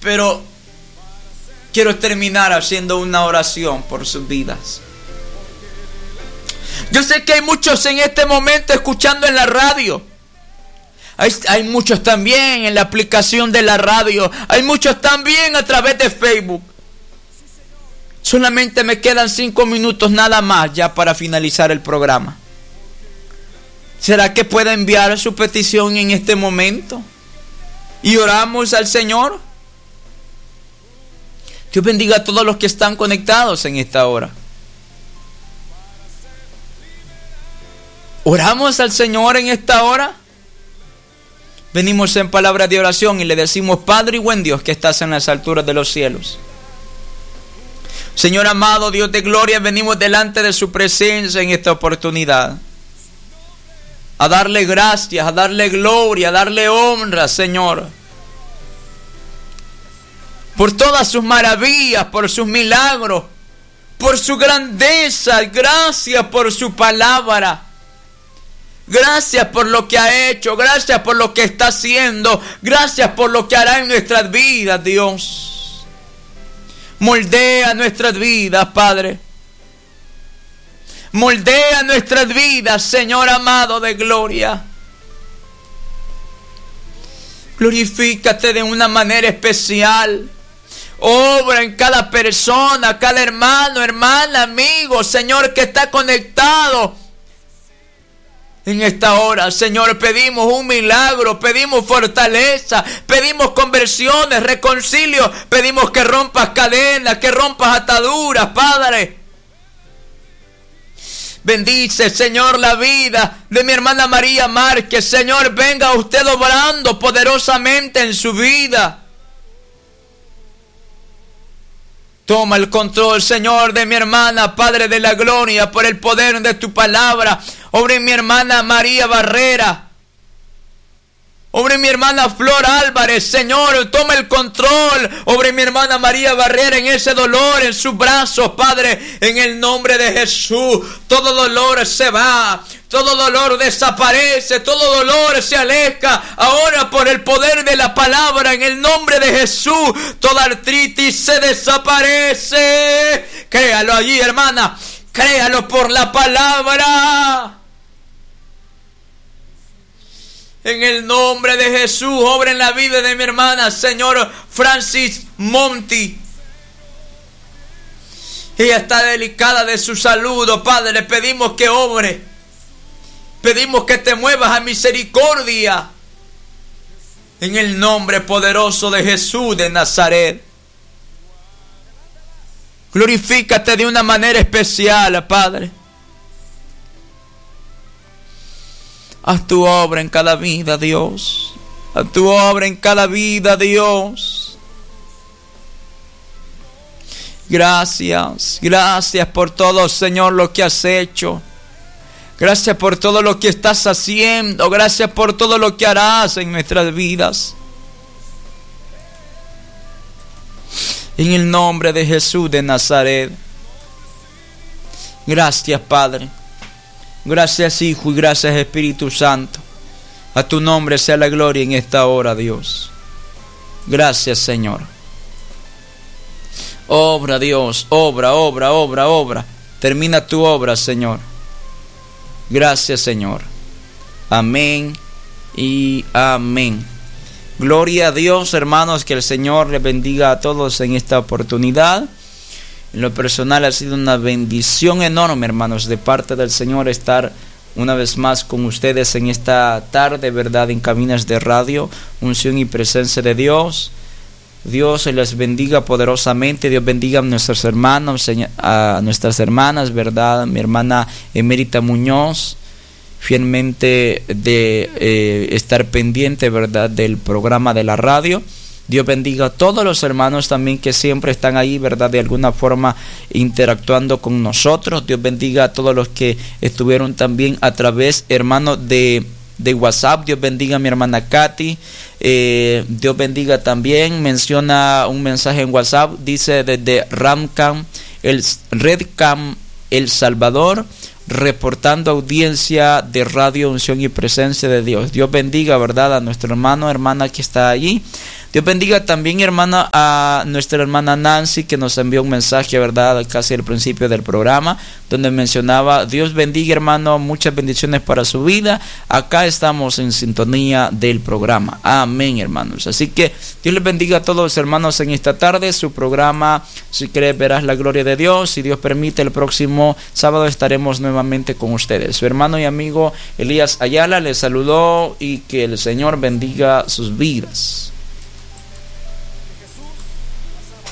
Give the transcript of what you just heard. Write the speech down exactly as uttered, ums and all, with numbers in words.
Pero quiero terminar haciendo una oración por sus vidas. Yo sé que hay muchos en este momento escuchando en la radio. Hay, hay muchos también en la aplicación de la radio. Hay muchos también a través de Facebook. Solamente me quedan cinco minutos nada más ya para finalizar el programa. ¿Será que puede enviar su petición en este momento? Y oramos al Señor. Dios bendiga a todos los que están conectados en esta hora. Oramos al Señor en esta hora. Venimos en palabra de oración y le decimos: Padre y buen Dios que estás en las alturas de los cielos. Señor amado, Dios de gloria, venimos delante de su presencia en esta oportunidad. A darle gracias, a darle gloria, a darle honra, Señor. Por todas sus maravillas, por sus milagros, por su grandeza. Gracias por su palabra. Gracias por lo que ha hecho. Gracias por lo que está haciendo. Gracias por lo que hará en nuestras vidas, Dios. Moldea nuestras vidas, Padre. Moldea nuestras vidas, Señor amado de gloria. Glorifícate de una manera especial. Obra en cada persona, cada hermano, hermana, amigo, Señor, que está conectado en esta hora. Señor, pedimos un milagro, pedimos fortaleza, pedimos conversiones, reconcilio, pedimos que rompas cadenas, que rompas ataduras, Padre. Bendice, Señor, la vida de mi hermana María Márquez. Señor, venga usted obrando poderosamente en su vida. Toma el control, Señor, de mi hermana, Padre de la gloria, por el poder de tu palabra. Obra en mi hermana María Barrera. Obra en mi hermana Flor Álvarez, Señor, toma el control. Obra en mi hermana María Barrera, en ese dolor, en sus brazos, Padre, en el nombre de Jesús. Todo dolor se va, todo dolor desaparece, todo dolor se aleja. Ahora por el poder de la palabra, en el nombre de Jesús, toda artritis se desaparece. Créalo allí, hermana, créalo por la palabra. En el nombre de Jesús, obra en la vida de mi hermana, Señor, Francis Monti. Ella está delicada de su salud, oh Padre, le pedimos que obre. Pedimos que te muevas a misericordia. En el nombre poderoso de Jesús de Nazaret. Glorifícate de una manera especial, Padre. Haz tu obra en cada vida, Dios. Haz tu obra en cada vida, Dios. Gracias, gracias por todo, Señor, lo que has hecho. Gracias por todo lo que estás haciendo. Gracias por todo lo que harás en nuestras vidas. En el nombre de Jesús de Nazaret. Gracias, Padre. Gracias, Hijo, y gracias, Espíritu Santo. A tu nombre sea la gloria en esta hora, Dios. Gracias, Señor. Obra, Dios, obra, obra, obra, obra. Termina tu obra, Señor. Gracias, Señor. Amén y amén. Gloria a Dios, hermanos, que el Señor les bendiga a todos en esta oportunidad. En lo personal ha sido una bendición enorme, hermanos, de parte del Señor estar una vez más con ustedes en esta tarde, ¿verdad? En cabinas de radio, unción y presencia de Dios. Dios les bendiga poderosamente. Dios bendiga a nuestros hermanos, a nuestras hermanas, ¿verdad? Mi hermana Emérita Muñoz, fielmente de eh, estar pendiente, ¿verdad?, del programa de la radio. Dios bendiga a todos los hermanos también que siempre están ahí, ¿verdad?, de alguna forma interactuando con nosotros. Dios bendiga a todos los que estuvieron también a través, hermanos, de, de WhatsApp. Dios bendiga a mi hermana Katy. Eh, Dios bendiga también, menciona un mensaje en WhatsApp, dice desde Ramcam, el Redcam, El Salvador, reportando audiencia de Radio Unción y Presencia de Dios. Dios bendiga, ¿verdad?, a nuestro hermano, hermana que está allí. Dios bendiga también, hermana, a nuestra hermana Nancy, que nos envió un mensaje, ¿verdad?, casi al principio del programa, donde mencionaba: Dios bendiga, hermano, muchas bendiciones para su vida. Acá estamos en sintonía del programa. Amén, hermanos. Así que Dios les bendiga a todos los hermanos en esta tarde. Su programa, si crees, verás la gloria de Dios. Si Dios permite, el próximo sábado estaremos nuevamente con ustedes. Su hermano y amigo Elías Ayala les saludó, y que el Señor bendiga sus vidas.